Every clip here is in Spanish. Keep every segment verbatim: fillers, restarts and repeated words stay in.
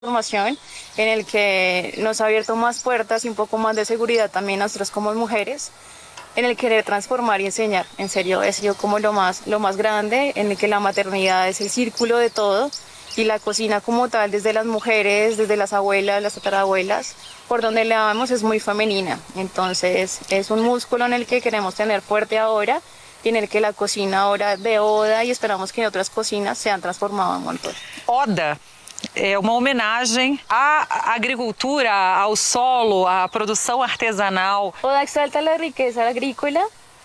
Formación en el que nos ha abierto más puertas y un poco más de seguridad también a nosotros como mujeres, en el querer transformar y enseñar. En serio, es yo como lo más, lo más grande, en el que la maternidad es el círculo de todo y la cocina como tal, desde las mujeres, desde las abuelas, las tatarabuelas, por donde le vamos es muy femenina. Entonces es un músculo en el que queremos tener fuerte ahora y en el que la cocina ahora de Oda y esperamos que en otras cocinas se han transformado un montón. Oda é uma homenagem à agricultura, ao solo, à produção artesanal. Oda exalta la riqueza agrícola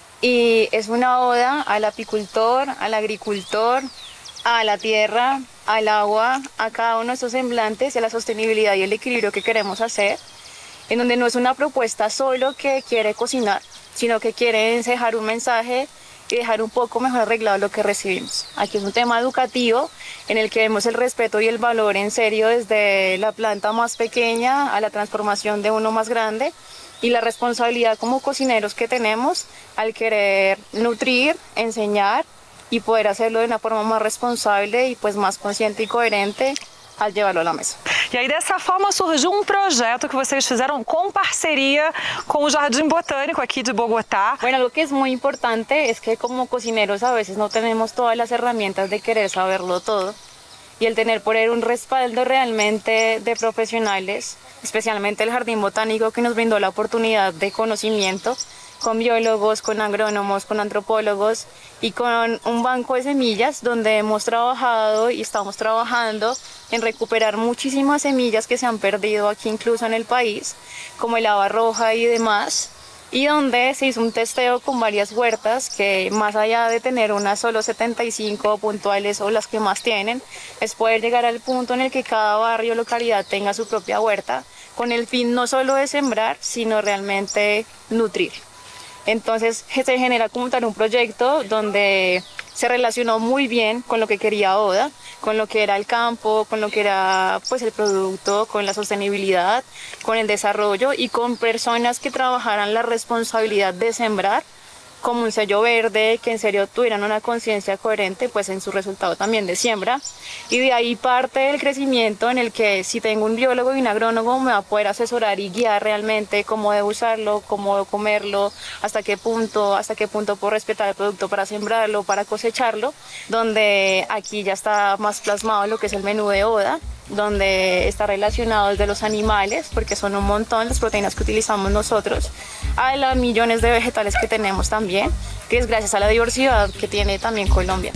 y es una oda al apicultor, al agricultor, a la tierra, al agua, a cada uno de estos semblantes y a la sostenibilidad y el equilibrio que queremos hacer, en donde no es una propuesta solo que quiere cocinar, sino que quiere dejar un mensaje y dejar un poco mejor arreglado lo que recibimos. Aquí es un tema educativo en el que vemos el respeto y el valor en serio desde la planta más pequeña a la transformación de uno más grande y la responsabilidad como cocineros que tenemos al querer nutrir, enseñar y poder hacerlo de una forma más responsable y pues más consciente y coherente al llevarlo a la mesa. E aí dessa forma surgiu um projeto que vocês fizeram com parceria com o Jardim Botânico aqui de Bogotá. Bueno, algo que es muy importante es que como cocineros a veces no tenemos todas las herramientas de querer saberlo todo y el tener por él un respaldo realmente de profesionales, especialmente el Jardín Botánico que nos brindó la oportunidad de conocimiento con biólogos, con agrónomos, con antropólogos y con un banco de semillas donde hemos trabajado y estamos trabajando en recuperar muchísimas semillas que se han perdido aquí incluso en el país, como el haba roja y demás, y donde se hizo un testeo con varias huertas que más allá de tener unas solo setenta y cinco puntuales o las que más tienen, es poder llegar al punto en el que cada barrio o localidad tenga su propia huerta, con el fin no solo de sembrar, sino realmente nutrir. Entonces se genera como tal un proyecto donde se relacionó muy bien con lo que quería Oda, con lo que era el campo, con lo que era pues el producto, con la sostenibilidad, con el desarrollo y con personas que trabajaran la responsabilidad de sembrar como un sello verde, que en serio tuvieran una conciencia coherente pues en su resultado también de siembra, y de ahí parte del crecimiento en el que si tengo un biólogo y un agrónomo me va a poder asesorar y guiar realmente cómo debo usarlo, cómo debo comerlo, hasta qué punto, hasta qué punto puedo respetar el producto para sembrarlo, para cosecharlo, donde aquí ya está más plasmado lo que es el menú de Oda, donde está relacionado desde los animales, porque son un montón las proteínas que utilizamos nosotros, a los millones de vegetales que tenemos también, que es gracias a la diversidad que tiene también Colombia.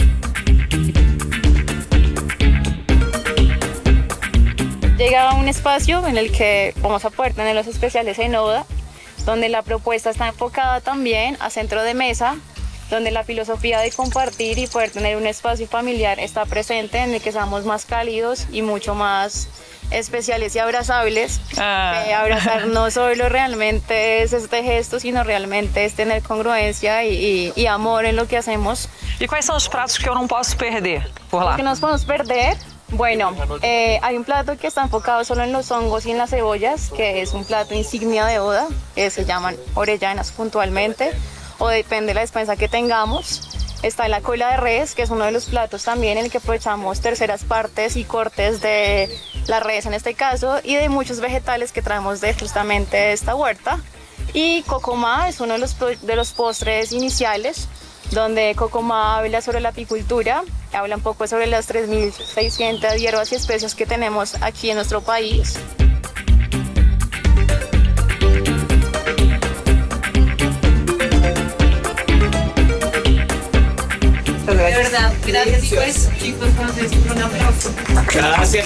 Llega a un espacio en el que vamos a poder tener los especiales en Oda, donde la propuesta está enfocada también a centro de mesa, donde la filosofía de compartir y poder tener un espacio familiar está presente, en el que seamos más cálidos y mucho más especiales y abrazables. Ah. Eh, abrazar no solo realmente es este gesto, sino realmente es tener congruencia y, y, y amor en lo que hacemos. E quais são os pratos que eu não posso perder por lá? ¿Qué nos podemos perder? Bueno, eh, hay un plato que está enfocado solo en los hongos y en las cebollas, que es un plato insignia de Oda, que se llaman orellanas puntualmente, o depende de la despensa que tengamos. Está la cola de res, que es uno de los platos también en el que aprovechamos terceras partes y cortes de la res en este caso, y de muchos vegetales que traemos de justamente de esta huerta. Y cocomá es uno de los, de los postres iniciales, donde cocomá habla sobre la apicultura, habla un poco sobre las tres mil seiscientas hierbas y especias que tenemos aquí en nuestro país. De verdad, gracias chicos, chicos, por un aplauso. Gracias.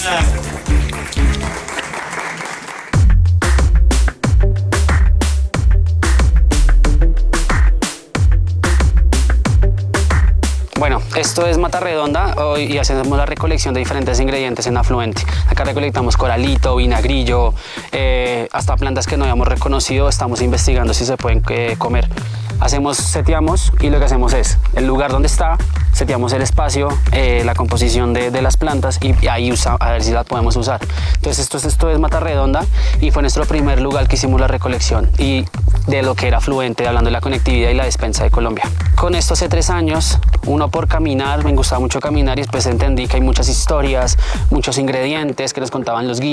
Bueno, esto es Mata Redonda hoy y hacemos la recolección de diferentes ingredientes en afluente. Acá recolectamos coralito, vinagrillo, eh, hasta plantas que no habíamos reconocido, estamos investigando si se pueden eh, comer. Hacemos, seteamos y lo que hacemos es el lugar donde está, seteamos el espacio, eh, la composición de, de las plantas y, y ahí usa, a ver si la podemos usar. Entonces esto, es- esto es Mata Redonda y fue nuestro primer lugar que hicimos la recolección y de lo que era Fluente, hablando de la conectividad y la despensa de Colombia. Con esto hace tres años, uno por caminar, me gustaba mucho caminar y después entendí que hay muchas historias, muchos ingredientes que nos contaban los guías.